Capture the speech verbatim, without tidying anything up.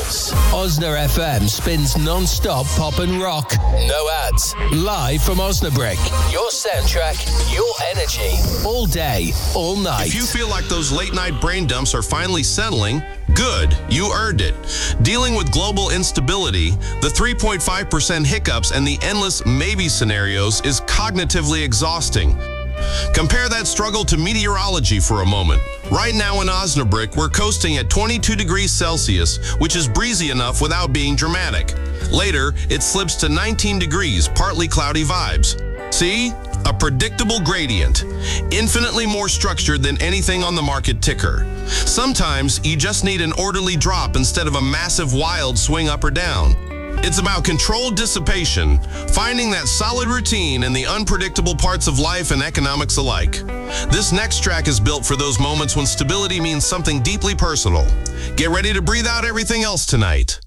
Pulse. Osna F M spins non-stop pop and rock. No ads. Live from Osnabrück. Your soundtrack, your energy. All day, all night. If you feel like those late-night brain dumps are finally settling, good, you earned it. Dealing with global instability, the three point five percent hiccups, and the endless maybe scenarios is cognitively exhausting. Compare that struggle to meteorology for a moment. Right now in Osnabrück, we're coasting at twenty-two degrees Celsius, which is breezy enough without being dramatic. Later, it slips to nineteen degrees, partly cloudy vibes. See? A predictable gradient, infinitely more structured than anything on the market ticker. Sometimes you just need an orderly drop instead of a massive wild swing up or down. It's about controlled dissipation, finding that solid routine in the unpredictable parts of life and economics alike. This next track is built for those moments when stability means something deeply personal. Get ready to breathe out everything else tonight.